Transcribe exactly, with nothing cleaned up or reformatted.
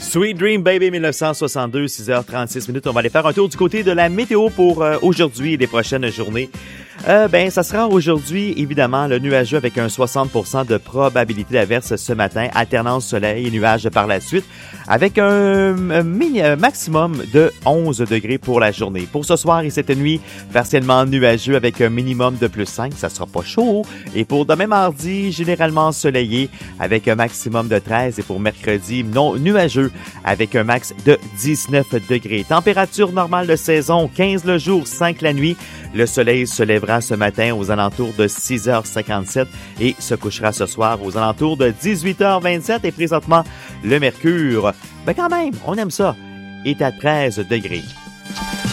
Sweet Dream Baby dix-neuf cent soixante-deux, six heures trente-six minutes. On va aller faire un tour du côté de la météo pour euh, aujourd'hui et les prochaines journées. Euh, ben, ça sera aujourd'hui, évidemment, le nuageux avec un soixante pour cent de probabilité d'averse ce matin, alternance soleil et nuages par la suite, avec un, un, mini, un maximum de onze degrés pour la journée. Pour ce soir et cette nuit, partiellement nuageux avec un minimum de plus cinq, ça sera pas chaud. Et pour demain mardi, généralement ensoleillé avec un maximum de treize et pour mercredi, non nuageux avec un max de dix-neuf degrés. Température normale de saison, quinze le jour, cinq la nuit. Le soleil se lèvera ce matin aux alentours de six heures cinquante-sept et se couchera ce soir aux alentours de dix-huit heures vingt-sept. Et présentement, le mercure, ben quand même, on aime ça, est à treize degrés.